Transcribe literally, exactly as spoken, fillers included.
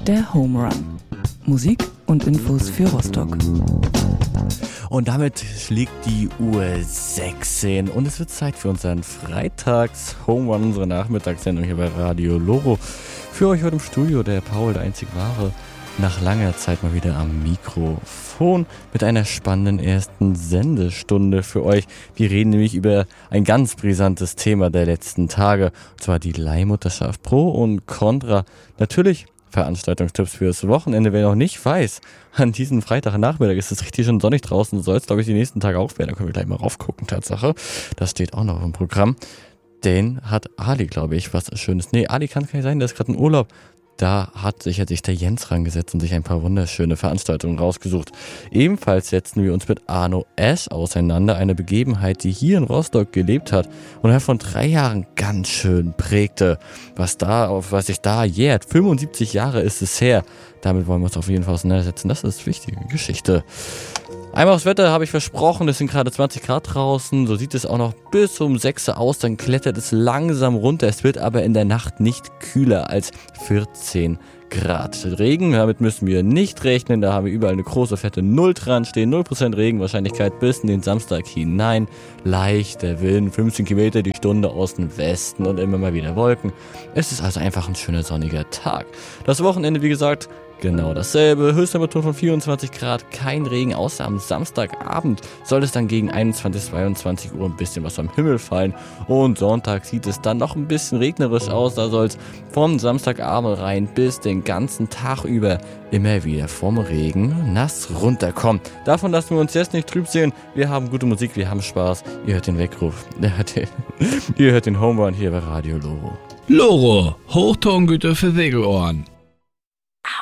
der Home Run. Musik und Infos für Rostock. Und damit schlägt die Uhr sechzehn und es wird Zeit für unseren Freitags Home Run, unsere Nachmittagssendung hier bei Radio Loro. Für euch heute im Studio der Paul, der einzig wahre, nach langer Zeit mal wieder am Mikrofon mit einer spannenden ersten Sendestunde für euch. Wir reden nämlich über ein ganz brisantes Thema der letzten Tage, und zwar die Leihmutterschaft, Pro und Contra. Natürlich Veranstaltungstipps fürs Wochenende. Wer noch nicht weiß, an diesem Freitagnachmittag ist es richtig schon sonnig draußen, soll es glaube ich die nächsten Tage auch werden. Da können wir gleich mal raufgucken, Tatsache. Das steht auch noch im Programm. Den hat Ali, glaube ich, was Schönes. Nee, Ali kann es gar nicht sein, der ist gerade in Urlaub. Da hat sich jetzt der Jens rangesetzt und sich ein paar wunderschöne Veranstaltungen rausgesucht. Ebenfalls setzen wir uns mit Arno Esch auseinander, eine Begebenheit, die hier in Rostock gelebt hat und er von drei Jahren ganz schön prägte. Was da, auf was sich da jährt, fünfundsiebzig Jahre ist es her. Damit wollen wir uns auf jeden Fall auseinandersetzen. Das ist wichtige Geschichte. Einmal aufs Wetter habe ich versprochen, es sind gerade zwanzig Grad draußen, so sieht es auch noch bis um sechs Uhr aus, dann klettert es langsam runter, es wird aber in der Nacht nicht kühler als vierzehn Grad. Regen, damit müssen wir nicht rechnen, da haben wir überall eine große fette Null dran stehen, null Prozent Regenwahrscheinlichkeit bis in den Samstag hinein, leichter Wind, fünfzehn Kilometer die Stunde aus dem Westen und immer mal wieder Wolken. Es ist also einfach ein schöner sonniger Tag. Das Wochenende, wie gesagt, genau dasselbe, Höchsttemperatur von vierundzwanzig Grad, kein Regen, außer am Samstagabend soll es dann gegen einundzwanzig, zweiundzwanzig Uhr ein bisschen was am Himmel fallen und Sonntag sieht es dann noch ein bisschen regnerisch aus, da soll es vom Samstagabend rein bis den ganzen Tag über immer wieder vom Regen nass runterkommen. Davon lassen wir uns jetzt nicht trüb sehen, wir haben gute Musik, wir haben Spaß, ihr hört den Weckruf, ihr hört den Home Run hier bei Radio Loro. Loro, Hochtongüter für Segelohren.